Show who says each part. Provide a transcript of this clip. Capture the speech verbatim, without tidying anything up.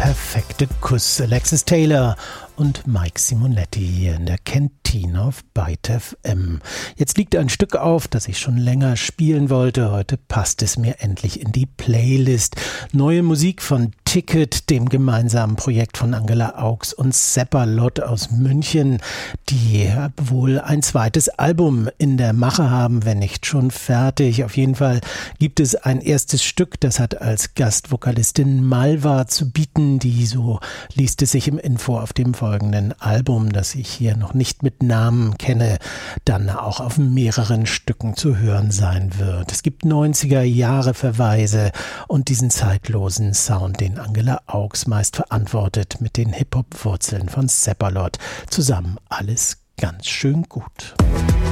Speaker 1: perfekte Kuss. Alexis Taylor und Mike Simonetti hier in der Kantine auf Byte F M. Jetzt liegt ein Stück auf, das ich schon länger spielen wollte. Heute passt es mir endlich in die Playlist. Neue Musik von Ticket, dem gemeinsamen Projekt von Angela Augs und Seppalot aus München, die wohl ein zweites Album in der Mache haben, wenn nicht schon fertig. Auf jeden Fall gibt es ein erstes Stück, das hat als Gastvokalistin Malva zu bieten, die, so liest es sich im Info auf dem folgenden Album, das ich hier noch nicht mit Namen kenne, dann auch auf mehreren Stücken zu hören sein wird. Es gibt neunziger Jahre Verweise und diesen zeitlosen Sound, den Angela Augs meist verantwortet, mit den Hip-Hop-Wurzeln von Seppalot. Zusammen alles ganz schön gut.